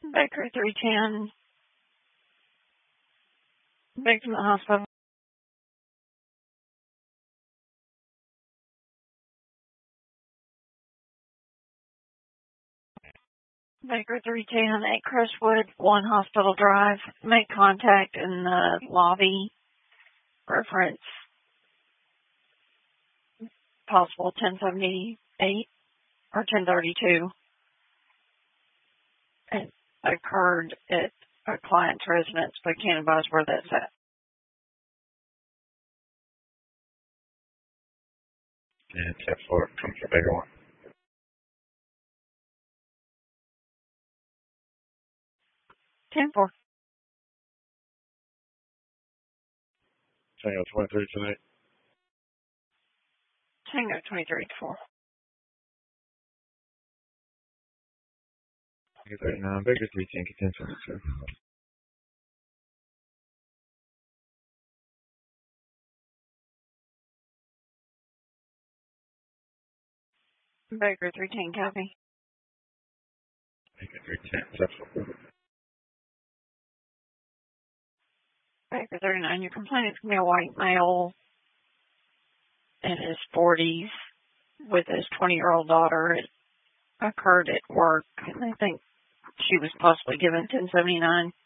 Baker 310. Victim at hospital. Baker 310 at Crestwood, 1 Hospital Drive. Make contact in the lobby. Reference possible 1078 or 1032. It occurred at a client's residence, but can't advise where that's at. And 10-4, come for Baker 1. Tango Tango 23 tonight. Tango 23-4. Baker 39, Baker 310, get 10-22. Baker 310, copy. Baker 310, 10-4. Baker 39, your complainant is going to be a white male in his 40s with his 20-year-old daughter. It occurred at work. I think she was possibly given 1079.